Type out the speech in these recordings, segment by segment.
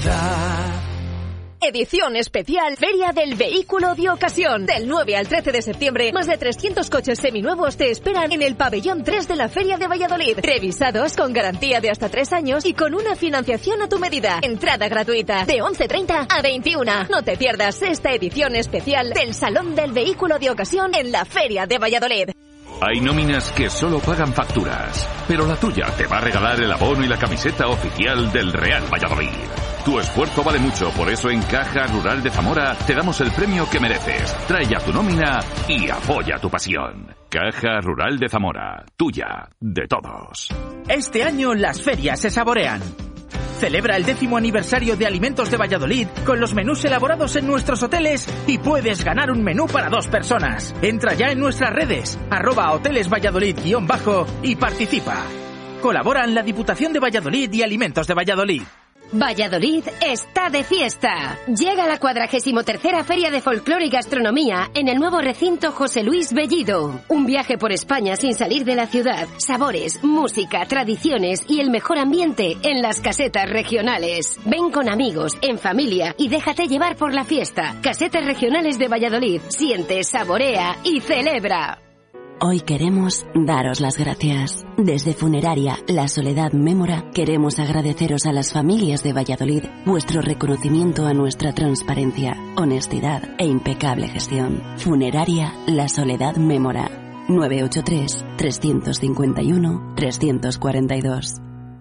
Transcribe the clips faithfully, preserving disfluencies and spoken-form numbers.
Edición especial Feria del Vehículo de Ocasión. Del nueve al trece de septiembre, más de trescientos coches seminuevos te esperan en el pabellón tres de la Feria de Valladolid. Revisados con garantía de hasta tres años y con una financiación a tu medida. Entrada gratuita de once treinta a veintiuna. No te pierdas esta edición especial del Salón del Vehículo de Ocasión en la Feria de Valladolid. Hay nóminas que solo pagan facturas, pero la tuya te va a regalar el abono y la camiseta oficial del Real Valladolid. Tu esfuerzo vale mucho, por eso en Caja Rural de Zamora te damos el premio que mereces. Trae ya tu nómina y apoya tu pasión. Caja Rural de Zamora, tuya, de todos. Este año las ferias se saborean. Celebra el décimo aniversario de Alimentos de Valladolid con los menús elaborados en nuestros hoteles y puedes ganar un menú para dos personas. Entra ya en nuestras redes, arroba hoteles Valladolid guión bajo y participa. Colaboran la Diputación de Valladolid y Alimentos de Valladolid. Valladolid está de fiesta. Llega la cuadragésimo tercera Feria de Folclore y Gastronomía en el nuevo recinto José Luis Bellido. Un viaje por España sin salir de la ciudad. Sabores, música, tradiciones y el mejor ambiente en las casetas regionales. Ven con amigos, en familia y déjate llevar por la fiesta. Casetas regionales de Valladolid. Siente, saborea y celebra. Hoy queremos daros las gracias. Desde Funeraria La Soledad Mémora queremos agradeceros a las familias de Valladolid vuestro reconocimiento a nuestra transparencia, honestidad e impecable gestión. Funeraria La Soledad Mémora. nueve ocho tres, tres cinco uno, tres cuatro dos.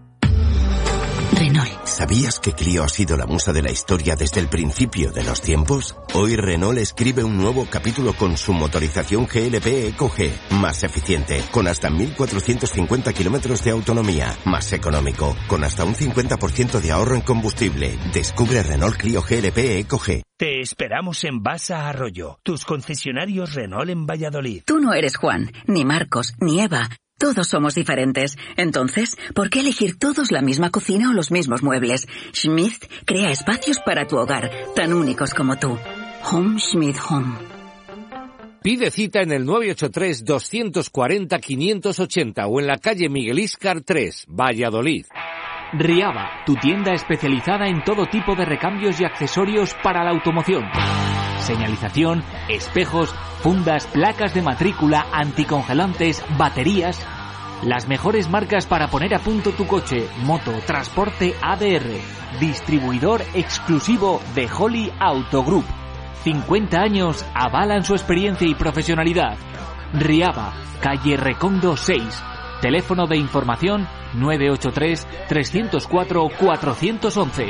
Renault. ¿Sabías que Clio ha sido la musa de la historia desde el principio de los tiempos? Hoy Renault escribe un nuevo capítulo con su motorización G L P Eco G, más eficiente, con hasta mil cuatrocientos cincuenta kilómetros de autonomía, más económico, con hasta un cincuenta por ciento de ahorro en combustible. Descubre Renault Clio G L P Eco G. Te esperamos en Basa Arroyo, tus concesionarios Renault en Valladolid. Tú no eres Juan, ni Marcos, ni Eva. Todos somos diferentes. Entonces, ¿por qué elegir todos la misma cocina o los mismos muebles? Schmidt crea espacios para tu hogar, tan únicos como tú. Home Schmidt Home. Pide cita en el nueve ocho tres, dos cuatro cero, cinco ocho cero o en la calle Miguel Íscar tres, Valladolid. Riaba, tu tienda especializada en todo tipo de recambios y accesorios para la automoción. Señalización, espejos, fundas, placas de matrícula, anticongelantes, baterías. Las mejores marcas para poner a punto tu coche, moto, transporte A D R. Distribuidor exclusivo de Holly Auto Group. cincuenta años avalan su experiencia y profesionalidad. Riaba, calle Recondo seis. Teléfono de información nueve ocho tres, tres cero cuatro, cuatro uno uno.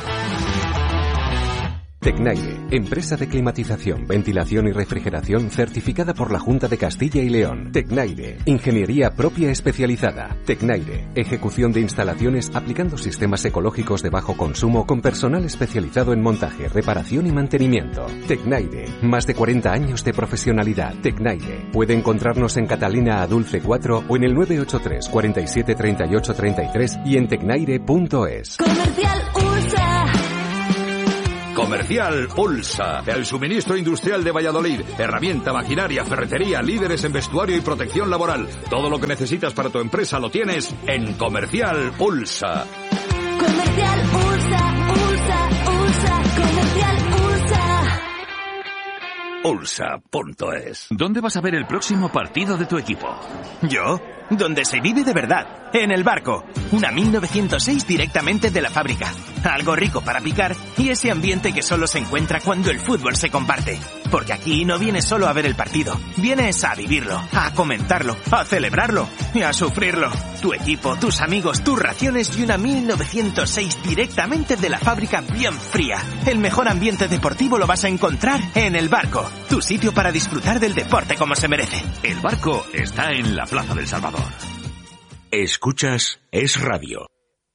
Tecnaire, empresa de climatización, ventilación y refrigeración certificada por la Junta de Castilla y León. Tecnaire, ingeniería propia especializada. Tecnaire, ejecución de instalaciones aplicando sistemas ecológicos de bajo consumo con personal especializado en montaje, reparación y mantenimiento. Tecnaire, más de cuarenta años de profesionalidad. Tecnaire, puede encontrarnos en Catalina Adulce cuatro o en el nueve ocho tres, cuarenta y siete, treinta y ocho, treinta y tres y en tecnaire punto es. Comercial Ursa. Comercial Ulsa, el suministro industrial de Valladolid. Herramienta, maquinaria, ferretería, líderes en vestuario y protección laboral. Todo lo que necesitas para tu empresa lo tienes en Comercial Ulsa. Comercial Ursa, Ursa, Ursa, Comercial Ursa. Ulsa punto es. ¿Dónde vas a ver el próximo partido de tu equipo? ¿Yo? Donde se vive de verdad, en el Barco. Una mil novecientos seis directamente de la fábrica. Algo rico para picar y ese ambiente que solo se encuentra cuando el fútbol se comparte. Porque aquí no vienes solo a ver el partido, vienes a vivirlo, a comentarlo, a celebrarlo y a sufrirlo. Tu equipo, tus amigos, tus raciones y una mil novecientos seis directamente de la fábrica bien fría. El mejor ambiente deportivo lo vas a encontrar en el Barco. Tu sitio para disfrutar del deporte como se merece. El Barco está en la Plaza del Salvador. Escuchas Es Radio.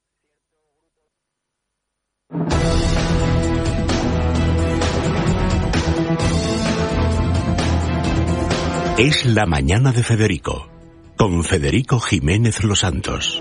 Es la mañana de Federico, con Federico Jiménez Los Santos.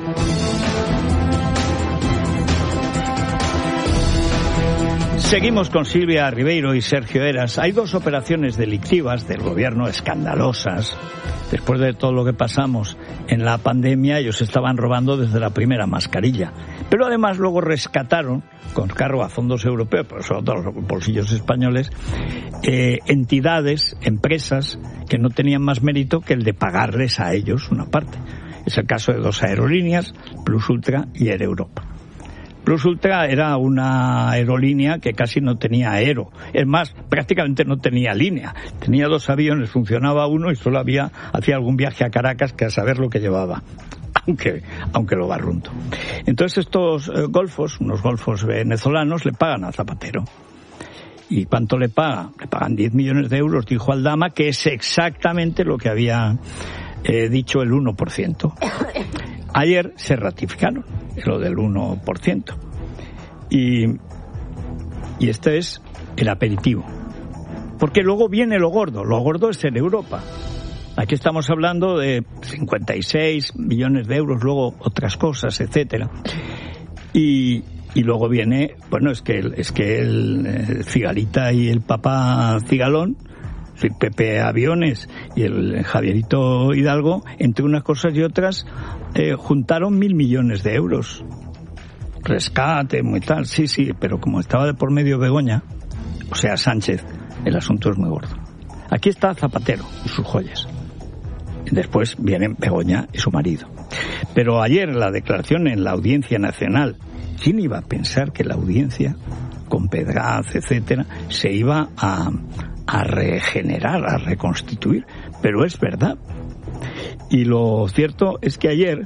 Seguimos con Silvia Ribeiro y Sergio Eras. Hay dos operaciones delictivas del gobierno escandalosas. Después de todo lo que pasamos en la pandemia, ellos estaban robando desde la primera mascarilla. Pero además luego rescataron, con cargo a fondos europeos, pero sobre todo los bolsillos españoles, eh, entidades, empresas que no tenían más mérito que el de pagarles a ellos una parte. Es el caso de dos aerolíneas, Plus Ultra y Air Europa. Plus Ultra era una aerolínea que casi no tenía aero. Es más, prácticamente no tenía línea. Tenía dos aviones, funcionaba uno y solo había, hacía algún viaje a Caracas que a saber lo que llevaba. Aunque, aunque lo barrunto. Entonces estos eh, golfos, unos golfos venezolanos, le pagan a Zapatero. ¿Y cuánto le paga? Le pagan diez millones de euros, dijo Aldama, que es exactamente lo que había eh, dicho el uno por ciento. Ayer se ratificaron lo del uno por ciento. Y, y este es el aperitivo. Porque luego viene lo gordo. Lo gordo es en Europa. Aquí estamos hablando de cincuenta y seis millones de euros, luego otras cosas, etcétera. Y, y luego viene, bueno, es que, es que el, el Cigalita y el papá Cigalón, el Pepe Aviones y el Javierito Hidalgo, entre unas cosas y otras, eh, juntaron mil millones de euros. Rescate, muy tal, sí, sí, pero como estaba de por medio Begoña, o sea, Sánchez, el asunto es muy gordo. Aquí está Zapatero y sus joyas. Después vienen Begoña y su marido. Pero ayer la declaración en la Audiencia Nacional, ¿quién iba a pensar que la audiencia, con Pedraz, etcétera, se iba a, a regenerar, a reconstituir? Pero es verdad. Y lo cierto es que ayer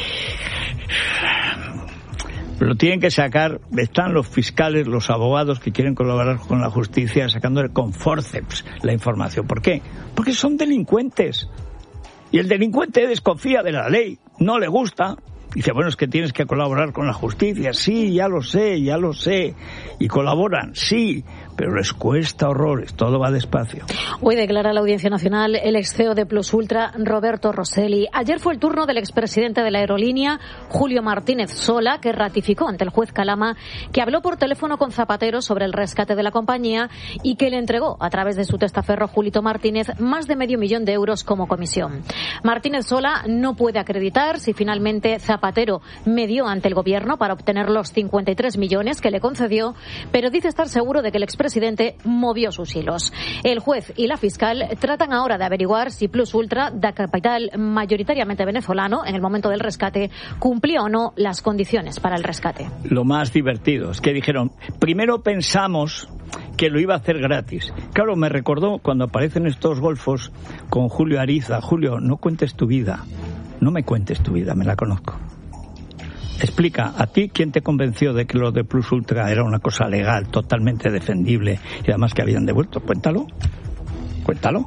lo tienen que sacar, están los fiscales, los abogados que quieren colaborar con la justicia sacándole con forceps la información. ¿Por qué? Porque son delincuentes. Y el delincuente desconfía de la ley, no le gusta. Dice, bueno, es que tienes que colaborar con la justicia. Sí, ya lo sé, ya lo sé. Y colaboran, sí, pero les cuesta horrores, todo va despacio. Hoy declara la Audiencia Nacional el ex C E O de Plus Ultra, Roberto Rosselli. Ayer fue el turno del expresidente de la aerolínea, Julio Martínez Sola, que ratificó ante el juez Calama que habló por teléfono con Zapatero sobre el rescate de la compañía y que le entregó, a través de su testaferro Julito Martínez, más de medio millón de euros como comisión. Martínez Sola no puede acreditar si finalmente Zapatero medió ante el gobierno para obtener los cincuenta y tres millones que le concedió, pero dice estar seguro de que el expresidente movió sus hilos. El juez y la fiscal tratan ahora de averiguar si Plus Ultra, de capital mayoritariamente venezolano, en el momento del rescate, cumplía o no las condiciones para el rescate. Lo más divertido es que dijeron, primero pensamos que lo iba a hacer gratis. Claro, me recordó cuando aparecen estos golfos con Julio Ariza. Julio, no cuentes tu vida. No me cuentes tu vida, me la conozco. Explica, ¿a ti quién te convenció de que lo de Plus Ultra era una cosa legal, totalmente defendible y además que habían devuelto? Cuéntalo, cuéntalo.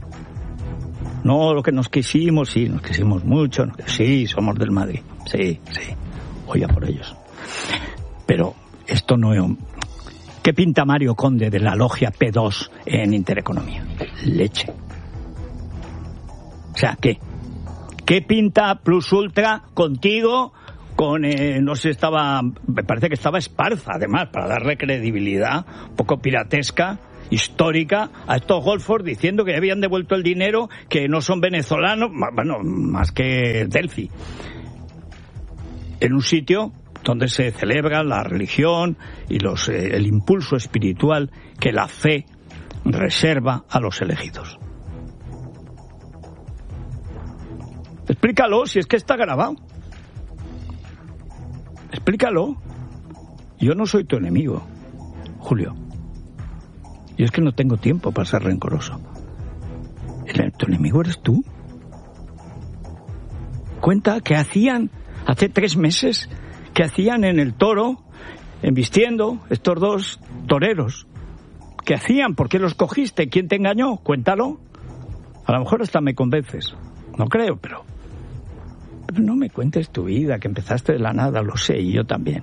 No lo que nos quisimos, sí, nos quisimos mucho, sí, somos del Madrid, sí, sí, voy a por ellos. Pero esto no es un... ¿Qué pinta Mario Conde de la logia P dos en Intereconomía? Leche. O sea, ¿qué? ¿Qué pinta Plus Ultra contigo? Con, eh, no sé, estaba, me parece que estaba Esparza, además, para darle credibilidad, un poco piratesca, histórica, a estos golfos diciendo que habían devuelto el dinero, que no son venezolanos, bueno, más que Delphi. En un sitio donde se celebra la religión y los, eh, el impulso espiritual que la fe reserva a los elegidos. Explícalo, si es que está grabado. Explícalo. Yo no soy tu enemigo, Julio. Y es que no tengo tiempo para ser rencoroso. El, tu enemigo eres tú. Cuenta que hacían hace tres meses, que hacían en el Toro, embistiendo estos dos toreros. ¿Qué hacían? ¿Por qué los cogiste? ¿Quién te engañó? Cuéntalo. A lo mejor hasta me convences. No creo, pero... Pero no me cuentes tu vida, que empezaste de la nada, lo sé, y yo también.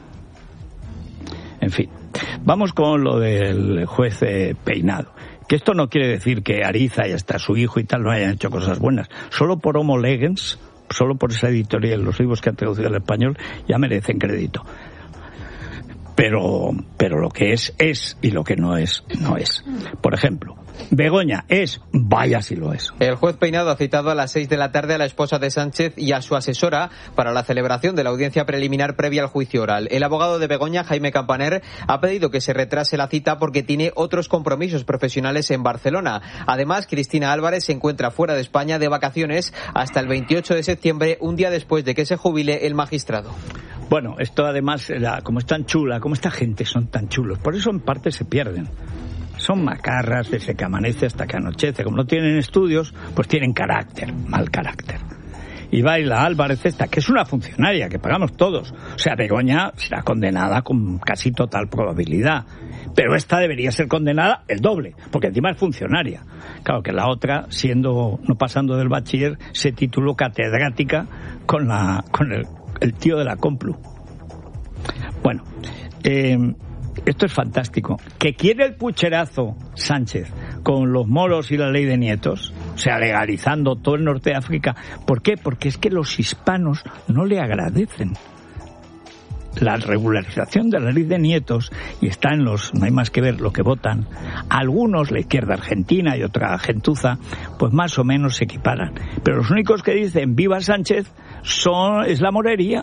En fin, vamos con lo del juez eh, Peinado. Que esto no quiere decir que Ariza y hasta su hijo y tal no hayan hecho cosas buenas. Solo por Homo Legens, solo por esa editorial, los libros que han traducido al español, ya merecen crédito. pero, pero lo que es, es, y lo que no es, no es. Por ejemplo, Begoña es, vaya si lo es. El juez Peinado ha citado a las seis de la tarde a la esposa de Sánchez y a su asesora para la celebración de la audiencia preliminar previa al juicio oral. El abogado de Begoña, Jaime Campaner, ha pedido que se retrase la cita porque tiene otros compromisos profesionales en Barcelona. Además, Cristina Álvarez se encuentra fuera de España de vacaciones hasta el veintiocho de septiembre, un día después de que se jubile el magistrado. Bueno, esto además, la, como es tan chula, como esta gente son tan chulos, por eso en parte se pierden. Son macarras desde que amanece hasta que anochece. Como no tienen estudios, pues tienen carácter, mal carácter. Y baila Álvarez esta, que es una funcionaria, que pagamos todos. O sea, Begoña será condenada con casi total probabilidad. Pero esta debería ser condenada el doble, porque encima es funcionaria. Claro que la otra, siendo no pasando del bachiller, se tituló catedrática con la con el, el tío de la Complu. Bueno, eh... esto es fantástico. ¿Que quiere el pucherazo Sánchez con los moros y la ley de nietos? O sea, legalizando todo el norte de África. ¿Por qué? Porque es que los hispanos no le agradecen la regularización de la ley de nietos, y está en los, no hay más que ver lo que votan. Algunos, la izquierda argentina y otra gentuza, pues más o menos se equiparan. Pero los únicos que dicen viva Sánchez son, es la morería.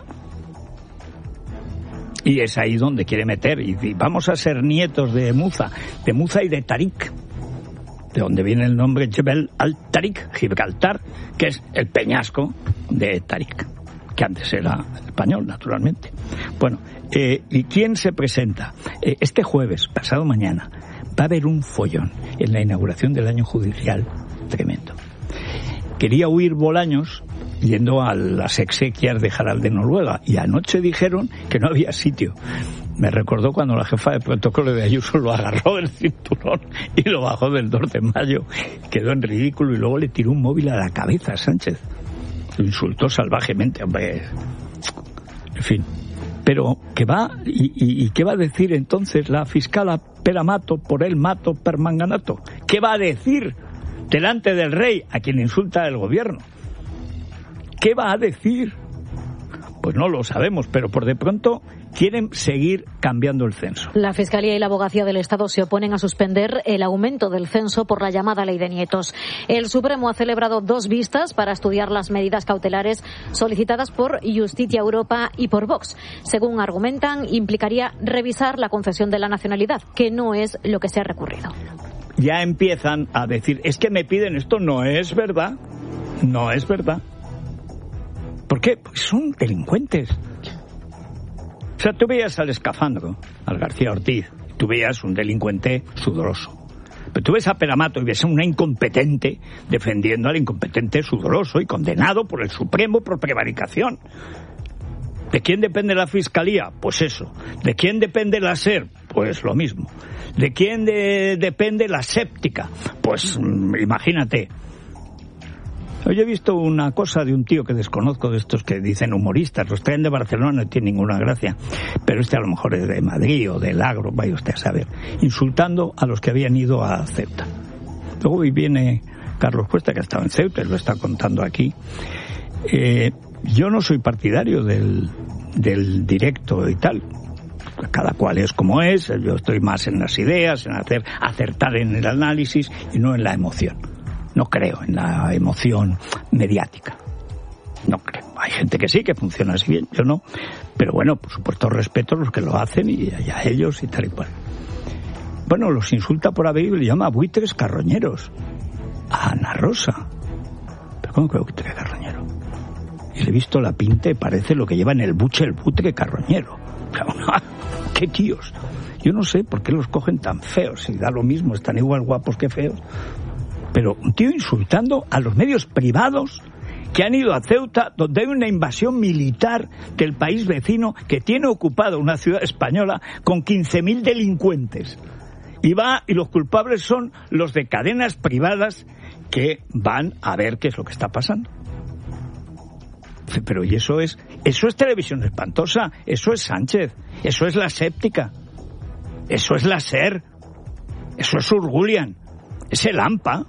Y es ahí donde quiere meter. Y vamos a ser nietos de Muza, de Muza y de Tarik, de donde viene el nombre Jebel al-Tarik, Gibraltar, que es el peñasco de Tarik, que antes era español, naturalmente. Bueno, eh, ¿y quién se presenta? Eh, este jueves, pasado mañana, va a haber un follón en la inauguración del año judicial tremendo. Quería huir Bolaños yendo a las exequias de Harald de Noruega, y anoche dijeron que no había sitio. Me recordó cuando la jefa de protocolo de Ayuso lo agarró del cinturón y lo bajó del dos de mayo, quedó en ridículo, y luego le tiró un móvil a la cabeza a Sánchez, lo insultó salvajemente, hombre. En fin, pero ¿qué va? ¿Y, y, y qué va a decir entonces la fiscala Pera Mato por el mato per manganato? ¿Qué va a decir delante del rey, a quien insulta el gobierno? ¿Qué va a decir? Pues no lo sabemos, pero por de pronto quieren seguir cambiando el censo. La Fiscalía y la Abogacía del Estado se oponen a suspender el aumento del censo por la llamada Ley de Nietos. El Supremo ha celebrado dos vistas para estudiar las medidas cautelares solicitadas por Justicia Europa y por Vox. Según argumentan, implicaría revisar la concesión de la nacionalidad, que no es lo que se ha recurrido. Ya empiezan a decir, es que me piden esto, no es verdad, no es verdad. ¿Por qué? Porque son delincuentes. O sea, tú veías al escafandro, al García Ortiz, tú veías un delincuente sudoroso. Pero tú ves a Pera Mato y ves a una incompetente defendiendo al incompetente sudoroso y condenado por el Supremo por prevaricación. ¿De quién depende la Fiscalía? Pues eso. ¿De quién depende la SER? Pues lo mismo. ¿De quién de, depende la séptica? Pues imagínate. Hoy he visto una cosa de un tío que desconozco, de estos que dicen humoristas, los traen de Barcelona, no tiene ninguna gracia, pero este a lo mejor es de Madrid o del Agro, vaya usted a saber, insultando a los que habían ido a Ceuta. Luego viene Carlos Cuesta, que ha estado en Ceuta, y lo está contando aquí. Eh, yo no soy partidario del, del directo y tal. Cada cual es como es, yo estoy más en las ideas, en hacer acertar en el análisis y no en la emoción. No creo en la emoción mediática. No creo. Hay gente que sí, que funciona así bien, yo no. Pero bueno, por supuesto respeto a los que lo hacen y a ellos y tal y cual. Bueno, los insulta por haber y le llama buitres carroñeros. A Ana Rosa. ¿Pero cómo que buitre carroñero? Y le he visto la pinta y parece lo que lleva en el buche el buitre carroñero. ¡Qué tíos! Yo no sé por qué los cogen tan feos. Si da lo mismo, están igual guapos que feos. Pero un tío insultando a los medios privados que han ido a Ceuta, donde hay una invasión militar del país vecino que tiene ocupada una ciudad española con quince mil delincuentes. Y va, y los culpables son los de cadenas privadas que van a ver qué es lo que está pasando. Pero y eso es, eso es televisión espantosa, eso es Sánchez, eso es la séptica, eso es la SER, eso es Urgulian, es el AMPA.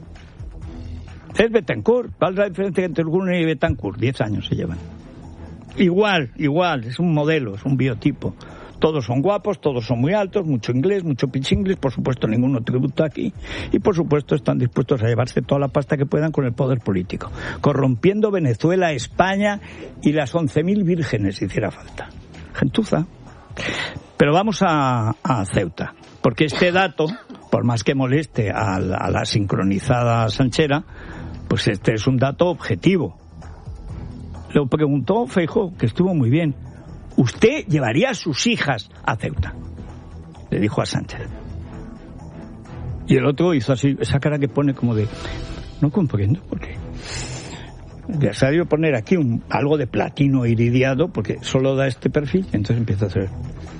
Es Betancourt. ¿Cuál es la diferencia entre Urgulian y Betancourt? Diez años se llevan. Igual, igual, es un modelo, es un biotipo. Todos son guapos, todos son muy altos, mucho inglés, mucho pitch inglés, por supuesto ninguno tributa aquí, y por supuesto están dispuestos a llevarse toda la pasta que puedan con el poder político, corrompiendo Venezuela, España y las once mil vírgenes si hiciera falta. Gentuza. Pero vamos a, a Ceuta, porque este dato, por más que moleste a la, a la sincronizada Sanchera, pues este es un dato objetivo. Le preguntó Feijóo, que estuvo muy bien, ¿usted llevaría a sus hijas a Ceuta? Le dijo a Sánchez. Y el otro hizo así, esa cara que pone como de, no comprendo por qué. Necesario poner aquí un, algo de platino iridiado, porque solo da este perfil, y entonces empieza a hacer...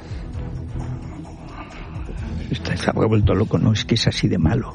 Se ha vuelto loco, no, es que es así de malo.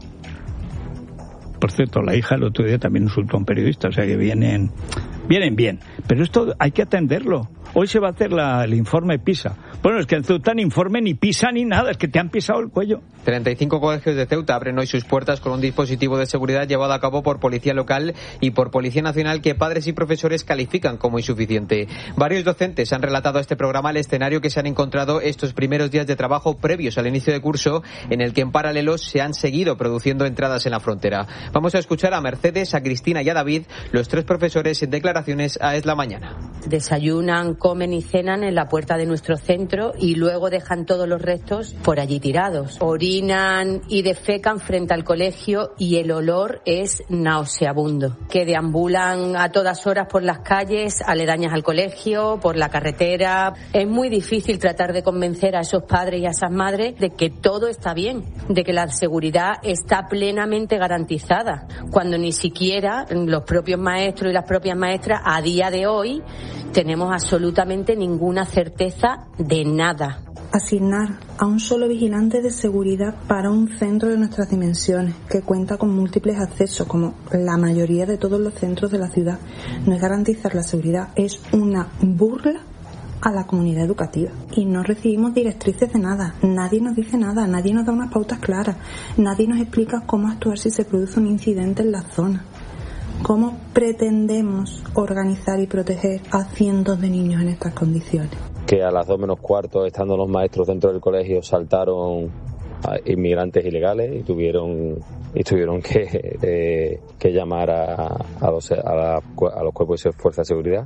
Por cierto, la hija el otro día también insultó a un periodista, o sea que vienen, vienen bien. Pero esto hay que atenderlo. Hoy se va a hacer la, el informe PISA. Bueno, es que en Ceuta ni informe, ni PISA, ni nada, es que te han pisado el cuello. treinta y cinco colegios de Ceuta abren hoy sus puertas con un dispositivo de seguridad llevado a cabo por Policía Local y por Policía Nacional que padres y profesores califican como insuficiente. Varios docentes han relatado a este programa el escenario que se han encontrado estos primeros días de trabajo previos al inicio de curso, en el que en paralelo se han seguido produciendo entradas en la frontera. Vamos a escuchar a Mercedes, a Cristina y a David, los tres profesores en declaraciones a Es la Mañana. Desayunan, comen y cenan en la puerta de nuestro centro y luego dejan todos los restos por allí tirados. Orinan y defecan frente al colegio y el olor es nauseabundo. Que deambulan a todas horas por las calles aledañas al colegio, por la carretera. Es muy difícil tratar de convencer a esos padres y a esas madres de que todo está bien, de que la seguridad está plenamente garantizada, cuando ni siquiera los propios maestros y las propias maestras a día de hoy tenemos absolutamente ninguna certeza de nada. Asignar a un solo vigilante de seguridad para un centro de nuestras dimensiones, que cuenta con múltiples accesos, como la mayoría de todos los centros de la ciudad, no es garantizar la seguridad, es una burla a la comunidad educativa. Y no recibimos directrices de nada, nadie nos dice nada, nadie nos da unas pautas claras, nadie nos explica cómo actuar si se produce un incidente en la zona. ¿Cómo pretendemos organizar y proteger a cientos de niños en estas condiciones? Que a las dos menos cuarto, estando los maestros dentro del colegio, saltaron a inmigrantes ilegales y tuvieron y tuvieron que, eh, que llamar a, a, los, a, la, a los cuerpos de fuerza de seguridad.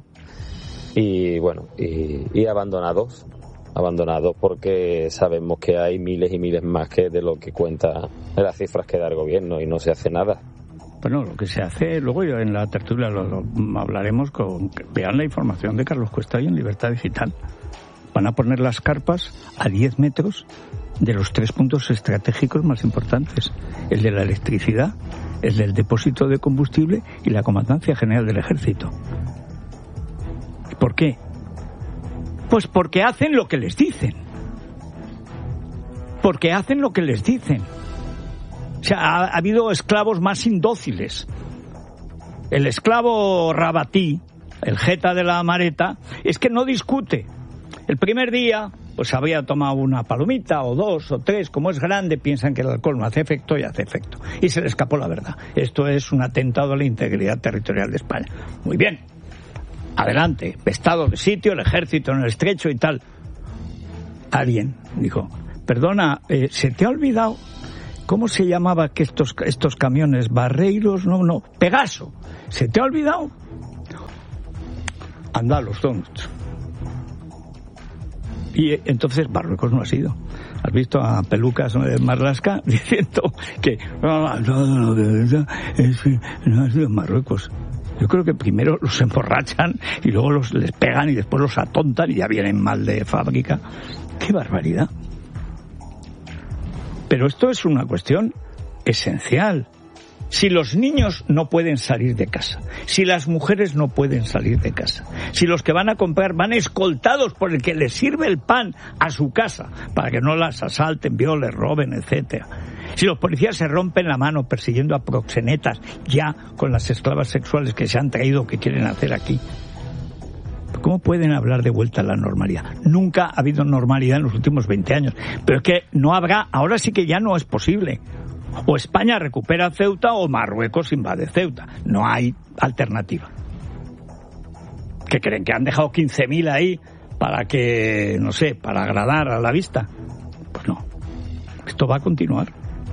Y bueno, y, y abandonados, abandonados porque sabemos que hay miles y miles más que de lo que cuenta de las cifras que da el gobierno y no se hace nada. Bueno, lo que se hace, luego en la tertulia lo, lo hablaremos con, vean la información de Carlos Cuesta y en Libertad Digital. Van a poner las carpas a diez metros de los tres puntos estratégicos más importantes. El de la electricidad, el del depósito de combustible y la Comandancia General del Ejército. ¿Por qué? Pues porque hacen lo que les dicen. Porque hacen lo que les dicen. O sea, ha, ha habido esclavos más indóciles. El esclavo Rabatí, el jeta de la Mareta, es que no discute. El primer día, pues había tomado una palomita o dos o tres, como es grande, piensan que el alcohol no hace efecto y hace efecto. Y se le escapó la verdad. Esto es un atentado a la integridad territorial de España. Muy bien. Adelante, estado de sitio, el ejército en el estrecho y tal. Alguien dijo, perdona, eh, ¿se te ha olvidado cómo se llamaba que estos, estos camiones? Barreiros, no, no, Pegaso. ¿Se te ha olvidado? Anda, los donuts. Y entonces Marruecos no ha sido. ¿Has visto a Pelucas Marlasca diciendo que no, no, no, no, es, no ha sido Marruecos? Yo creo que primero los emborrachan y luego los les pegan y después los atontan y ya vienen mal de fábrica. ¡Qué barbaridad! Pero esto es una cuestión esencial. Si los niños no pueden salir de casa, si las mujeres no pueden salir de casa, si los que van a comprar van escoltados por el que les sirve el pan a su casa para que no las asalten, violen, roben, etcétera, si los policías se rompen la mano persiguiendo a proxenetas ya con las esclavas sexuales que se han traído o que quieren hacer aquí, ¿cómo pueden hablar de vuelta a la normalidad? Nunca ha habido normalidad en los últimos veinte años, pero es que no habrá, ahora sí que ya no es posible. O España recupera Ceuta o Marruecos invade Ceuta. No hay alternativa. ¿Qué creen? ¿Que han dejado quince mil ahí para que, no sé, para agradar a la vista. Pues no, esto va a continuar.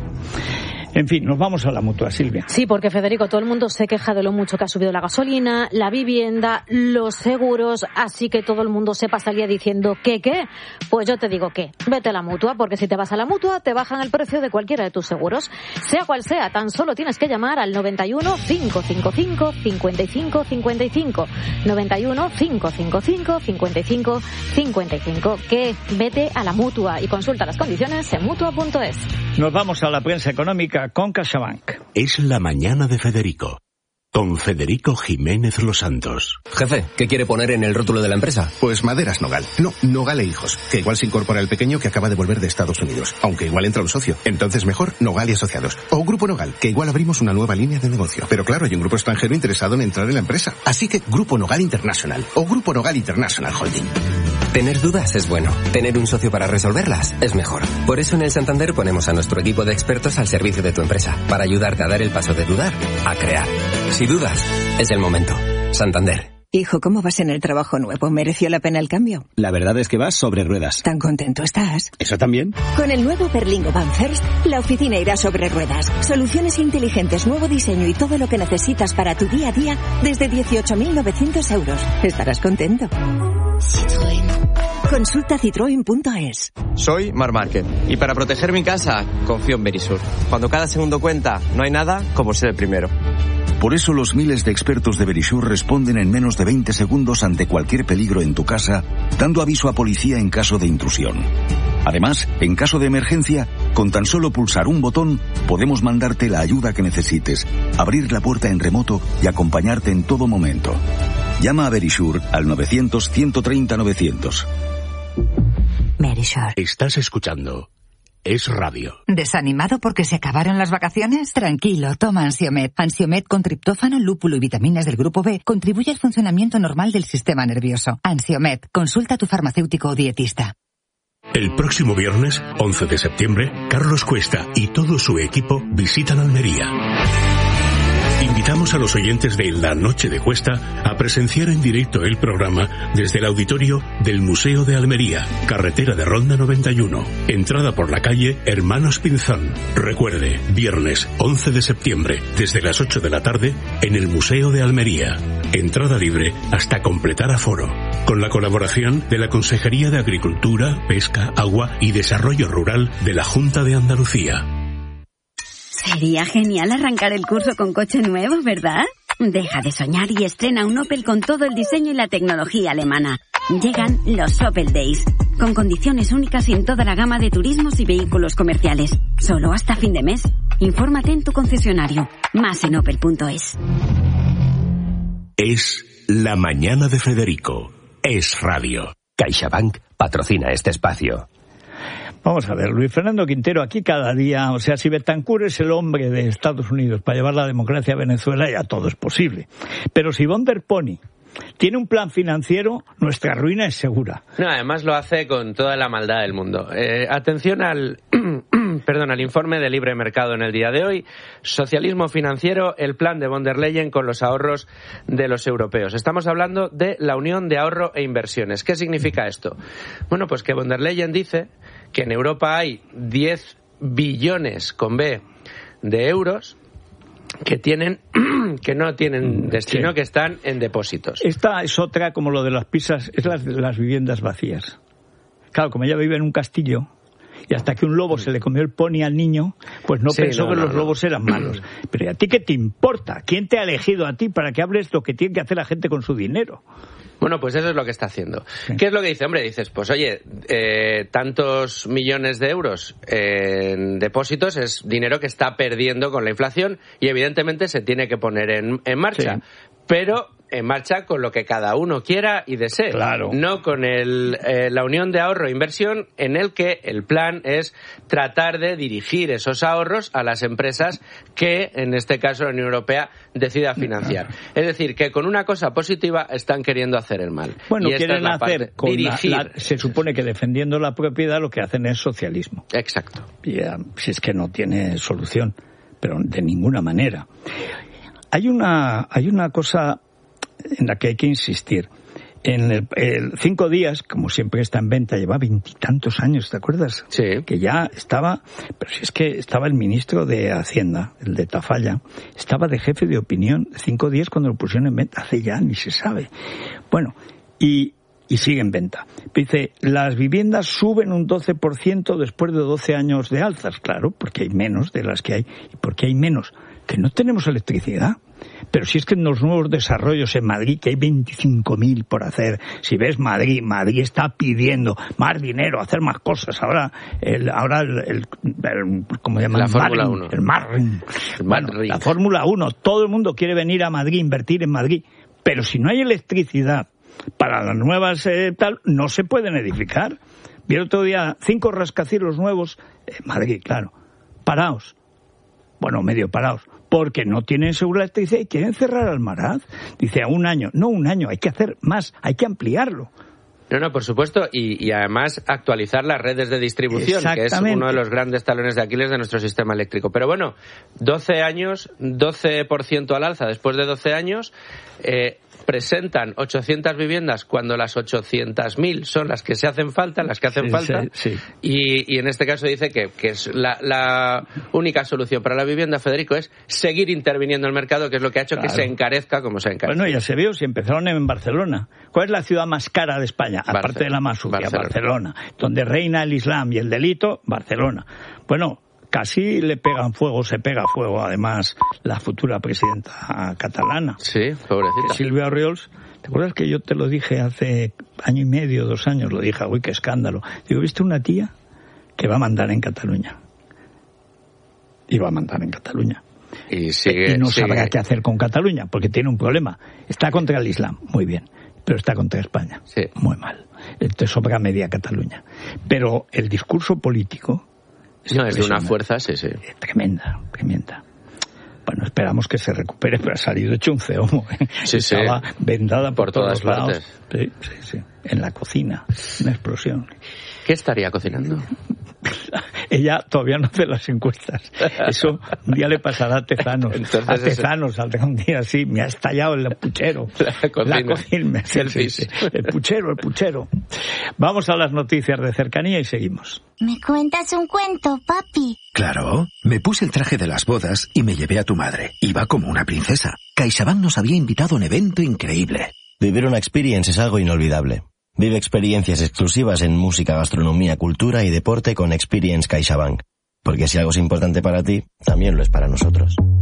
En fin, nos vamos a la Mutua, Silvia. Sí, porque Federico, todo el mundo se queja de lo mucho que ha subido la gasolina, la vivienda, los seguros, así que todo el mundo se pasa el día diciendo ¿qué, qué? Pues yo te digo que vete a la Mutua, porque si te vas a la Mutua te bajan el precio de cualquiera de tus seguros. Sea cual sea, tan solo tienes que llamar al noventa y uno, cinco cinco cinco, cincuenta y cinco cincuenta y cinco. noventa y uno, cinco cinco cinco, cincuenta y cinco cincuenta y cinco. Que vete a la Mutua y consulta las condiciones en mutua punto es. Nos vamos a la prensa económica con CaixaBank. Es la mañana de Federico, con Federico Jiménez Los Santos. Jefe, ¿qué quiere poner en el rótulo de la empresa? Pues Maderas Nogal. No, Nogal e Hijos, que igual se incorpora el pequeño que acaba de volver de Estados Unidos, aunque igual entra un socio. Entonces mejor Nogal y Asociados. O Grupo Nogal, que igual abrimos una nueva línea de negocio. Pero claro, hay un grupo extranjero interesado en entrar en la empresa. Así que Grupo Nogal International o Grupo Nogal International Holding. Tener dudas es bueno. Tener un socio para resolverlas es mejor. Por eso en el Santander ponemos a nuestro equipo de expertos al servicio de tu empresa, para ayudarte a dar el paso de dudar a crear. Si dudas, es el momento. Santander. Hijo, ¿cómo vas en el trabajo nuevo? ¿Mereció la pena el cambio? La verdad es que vas sobre ruedas. ¿Tan contento estás? ¿Eso también? Con el nuevo Berlingo Van First, la oficina irá sobre ruedas. Soluciones inteligentes, nuevo diseño y todo lo que necesitas para tu día a día desde dieciocho mil novecientos euros. Estarás contento. Citroën. Consulta citroen punto es. Soy Mar Márquez y para proteger mi casa confío en Verisur. Cuando cada segundo cuenta, no hay nada como ser el primero. Por eso los miles de expertos de Verisur responden en menos de veinte segundos ante cualquier peligro en tu casa, dando aviso a policía en caso de intrusión. Además, en caso de emergencia, con tan solo pulsar un botón, podemos mandarte la ayuda que necesites, abrir la puerta en remoto y acompañarte en todo momento. Llama a Verisur al novecientos, ciento treinta, novecientos. Verisur. Estás escuchando Es Radio. ¿Desanimado porque se acabaron las vacaciones? Tranquilo, toma Ansiomed. Ansiomed con triptófano, lúpulo y vitaminas del grupo B contribuye al funcionamiento normal del sistema nervioso. Ansiomed, consulta a tu farmacéutico o dietista. El próximo viernes, once de septiembre, Carlos Cuesta y todo su equipo visitan Almería. Invitamos a los oyentes de La Noche de Cuesta a presenciar en directo el programa desde el auditorio del Museo de Almería, carretera de Ronda noventa y uno, entrada por la calle Hermanos Pinzón. Recuerde, viernes once de septiembre, desde las ocho de la tarde, en el Museo de Almería. Entrada libre hasta completar aforo. Con la colaboración de la Consejería de Agricultura, Pesca, Agua y Desarrollo Rural de la Junta de Andalucía. Sería genial arrancar el curso con coche nuevo, ¿verdad? Deja de soñar y estrena un Opel con todo el diseño y la tecnología alemana. Llegan los Opel Days, con condiciones únicas en toda la gama de turismos y vehículos comerciales. Solo hasta fin de mes. Infórmate en tu concesionario. Más en opel punto es. Es la mañana de Federico. Es Radio. CaixaBank patrocina este espacio. Vamos a ver, Luis Fernando Quintero, aquí cada día, o sea, si Betancur es el hombre de Estados Unidos para llevar la democracia a Venezuela, ya todo es posible. Pero si von der Pony tiene un plan financiero, nuestra ruina es segura. No, además lo hace con toda la maldad del mundo. Eh, atención al, perdón, al informe de Libre Mercado en el día de hoy. Socialismo financiero, el plan de von der Leyen con los ahorros de los europeos. Estamos hablando de la Unión de Ahorro e Inversiones. ¿Qué significa esto? Bueno, pues que von der Leyen dice que en Europa hay diez billones con B de euros que tienen que no tienen destino, sí, que están en depósitos. Esta es otra, como lo de las pizzas, es las, las viviendas vacías. Claro, como ella vive en un castillo y hasta que un lobo se le comió el pony al niño, pues no sí, pensó no, que no, los no. lobos eran malos. Pero ¿y a ti qué te importa? ¿Quién te ha elegido a ti para que hables lo que tiene que hacer la gente con su dinero? Bueno, pues eso es lo que está haciendo. Sí. ¿Qué es lo que dice? Hombre, dices, pues oye, eh, tantos millones de euros en depósitos es dinero que está perdiendo con la inflación y evidentemente se tiene que poner en, en marcha. Sí. Pero en marcha con lo que cada uno quiera y desee. Claro. No con el, eh, la Unión de Ahorro e Inversión, en el que el plan es tratar de dirigir esos ahorros a las empresas que, en este caso, la Unión Europea decida financiar. Es decir, que con una cosa positiva están queriendo hacer el mal. Bueno, y esta quieren es la hacer parte, con dirigir. La, la, se supone que defendiendo la propiedad lo que hacen es socialismo. Exacto. Y, uh, si es que no tiene solución, pero de ninguna manera. Hay una, hay una cosa en la que hay que insistir. En el, el cinco días, como siempre está en venta, lleva veintitantos años, ¿te acuerdas? Sí. Que ya estaba, pero si es que estaba el ministro de Hacienda, el de Tafalla, estaba de jefe de opinión cinco días cuando lo pusieron en venta, hace ya ni se sabe. Bueno, y, y sigue en venta. Dice, las viviendas suben un doce por ciento después de doce años de alzas, claro, porque hay menos de las que hay, y porque hay menos, que no tenemos electricidad. Pero si es que en los nuevos desarrollos en Madrid, que hay veinticinco mil por hacer, si ves Madrid, Madrid está pidiendo más dinero, hacer más cosas. Ahora, el, ahora el, el, el ¿cómo se llama? La Fórmula uno. El Marring. Bueno, la Fórmula uno. Todo el mundo quiere venir a Madrid, invertir en Madrid. Pero si no hay electricidad para las nuevas eh, tal, no se pueden edificar. Vi el otro día cinco rascacielos nuevos en Madrid, claro, parados. Bueno, medio parados. Porque no tienen seguridad electricidad y quieren cerrar Almaraz. Dice, a un año. No, un año, hay que hacer más, hay que ampliarlo. No, no, por supuesto, y, y además actualizar las redes de distribución, que es uno de los grandes talones de Aquiles de nuestro sistema eléctrico. Pero bueno, doce años, doce por ciento al alza después de doce años, eh, presentan ochocientas viviendas cuando las ochocientas mil son las que se hacen falta, las que hacen sí, falta, sí, sí. Y, y en este caso dice que, que es la, la única solución para la vivienda, Federico, es seguir interviniendo en el mercado, que es lo que ha hecho claro. que se encarezca como se encarece. Bueno, ya se vio, si empezaron en Barcelona. ¿Cuál es la ciudad más cara de España? Aparte Barcelona. de la más sucia, Barcelona. Barcelona. Donde reina el Islam y el delito, Barcelona. Bueno, casi le pegan fuego, se pega fuego, además, la futura presidenta catalana. Sí, pobrecita. Silvia Orriols. ¿Te acuerdas que yo te lo dije hace año y medio, dos años? Lo dije, uy, qué escándalo. Digo, ¿viste una tía que va a mandar en Cataluña? Y va a mandar en Cataluña. Y, sigue, y no sigue. sabrá qué hacer con Cataluña, porque tiene un problema. Está contra el Islam, muy bien, pero está contra España, sí. muy mal. Entonces sobra media Cataluña. Pero el discurso político... Es no, es de una fuerza, sí, sí. Tremenda, tremenda. Bueno, esperamos que se recupere, pero ha salido hecho un ceomo. ¿eh? Sí, Estaba sí. vendada por, por todos todas lados. partes. Sí, sí, sí. En la cocina, una explosión. ¿Qué estaría cocinando? Ella todavía no hace las encuestas. Eso un día le pasará a Tezanos. Entonces, a Tezanos saldrá un día así, me ha estallado el puchero. La cocina. La cocina. Sí, sí, sí. El puchero, el puchero. Vamos a las noticias de cercanía y seguimos. ¿Me cuentas un cuento, papi? Claro. Me puse el traje de las bodas y me llevé a tu madre. Iba como una princesa. CaixaBank nos había invitado a un evento increíble. Vivir una experience es algo inolvidable. Vive experiencias exclusivas en música, gastronomía, cultura y deporte con Experience CaixaBank. Porque si algo es importante para ti, también lo es para nosotros.